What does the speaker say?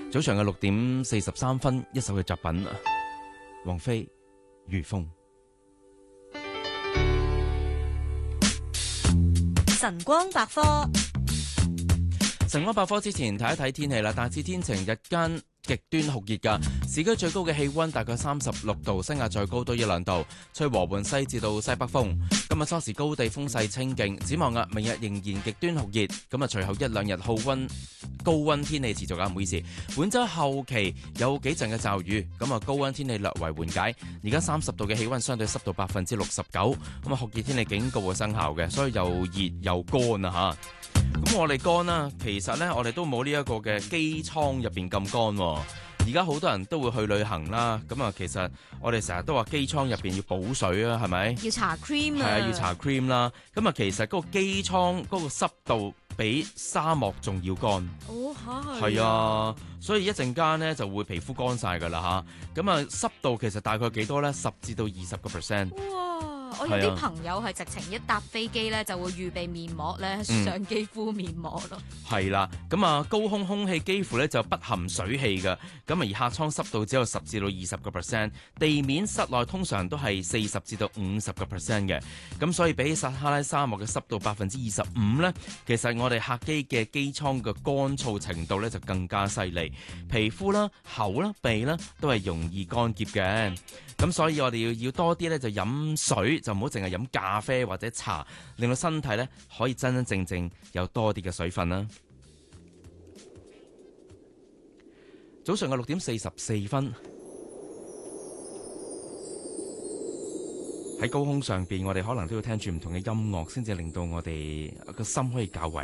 早上嘅6:43，一首嘅作品，王菲《如風》。 晨光百科。 晨光百科之前睇一睇天氣啦，大致天晴，日間極端酷熱㗎，市區最高嘅氣溫大概36度，新界再高多1-2度，吹和緩西至到西北風。今日初時高地風勢清勁，展望明日仍然極端酷熱，咁隨後1-2日高溫天氣持續㗎，唔好意思。本週後期有幾陣嘅驟雨，高溫天氣略為緩解。而家30度嘅氣溫，相對濕度69%，酷熱天氣警告嘅生效嘅，所以又熱又乾啊嚇。咁我哋乾啦，其實呢，我哋都冇呢一個嘅機艙入邊咁乾喎。而家好多人都會去旅行啦，其實我哋成日都話機艙入邊要補水啊，係咪？ 要搽 cream 啊。 係啊，要搽 cream 啦。其實嗰個機艙嗰個濕度比沙漠仲要乾。 哦， 係啊，所以一陣間呢就會皮膚乾晒㗎啦嚇。濕度其實大概幾多呢？10至到20%。 我有啲朋友係直情一搭飛機咧，就會預備面膜咧，上機敷面膜咯。係啦，高空空氣幾乎咧就不含水氣嘅，而客艙濕度只有10至到20%，地面室內通常都係40至到50%嘅。咁所以比起撒哈拉沙漠嘅濕度25%咧，其實我哋客機嘅機艙嘅乾燥程度咧就更加犀利，皮膚啦、口啦、鼻啦都係容易乾澀嘅。咁所以我哋要多啲咧就飲水，就唔好淨係飲咖啡或者茶，令到身體咧可以真真正正有多啲嘅水分啦。早上嘅6:44，喺高空上邊，我哋可能都要聽住唔同嘅音樂，先至令到我哋個心可以較為